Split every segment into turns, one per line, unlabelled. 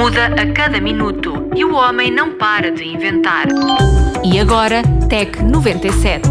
muda a cada minuto e o homem não para de inventar.
E agora, Tec 97.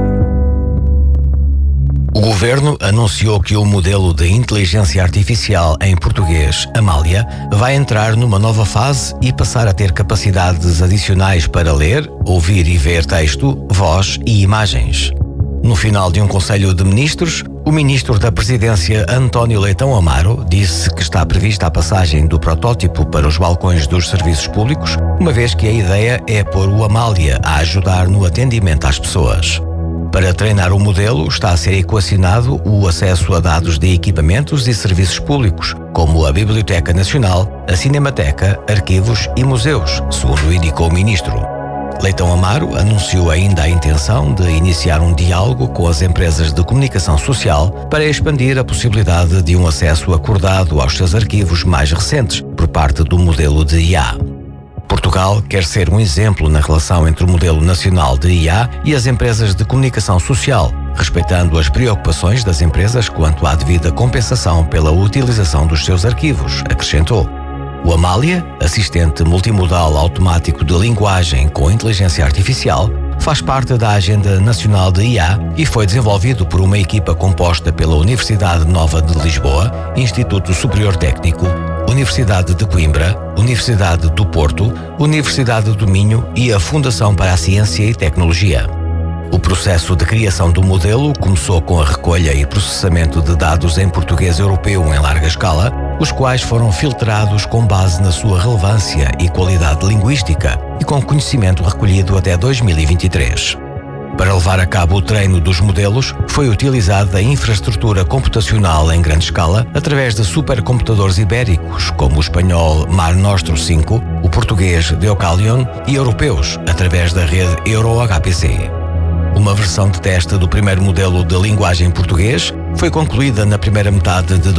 O Governo anunciou que o modelo de inteligência artificial em português, Amália, vai entrar numa nova fase e passar a ter capacidades adicionais para ler, ouvir e ver texto, voz e imagens. No final de um Conselho de Ministros, o Ministro da Presidência, António Leitão Amaro, disse que está prevista a passagem do protótipo para os balcões dos serviços públicos, uma vez que a ideia é pôr o Amália a ajudar no atendimento às pessoas. Para treinar o modelo, está a ser equacionado o acesso a dados de equipamentos e serviços públicos, como a Biblioteca Nacional, a Cinemateca, arquivos e museus, segundo indicou o Ministro. Leitão Amaro anunciou ainda a intenção de iniciar um diálogo com as empresas de comunicação social para expandir a possibilidade de um acesso acordado aos seus arquivos mais recentes por parte do modelo de IA. Portugal quer ser um exemplo na relação entre o modelo nacional de IA e as empresas de comunicação social, respeitando as preocupações das empresas quanto à devida compensação pela utilização dos seus arquivos, acrescentou. O Amália, assistente multimodal automático de linguagem com inteligência artificial, faz parte da Agenda Nacional de IA e foi desenvolvido por uma equipa composta pela Universidade Nova de Lisboa, Instituto Superior Técnico, Universidade de Coimbra, Universidade do Porto, Universidade do Minho e a Fundação para a Ciência e Tecnologia. O processo de criação do modelo começou com a recolha e processamento de dados em português europeu em larga escala, os quais foram filtrados com base na sua relevância e qualidade linguística e com conhecimento recolhido até 2023. Para levar a cabo o treino dos modelos, foi utilizada a infraestrutura computacional em grande escala através de supercomputadores ibéricos, como o espanhol Mar Nostro 5, o português Deucalion e europeus, através da rede EuroHPC. Uma versão de teste do primeiro modelo de linguagem português foi concluída na primeira metade de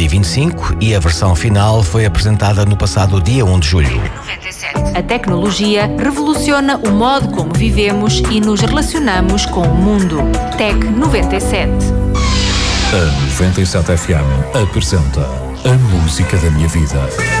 2025 e a versão final foi apresentada no passado dia 1 de julho.
A tecnologia revoluciona o modo como vivemos e nos relacionamos com o mundo. Tec 97.
A 97 FM apresenta A Música da Minha Vida.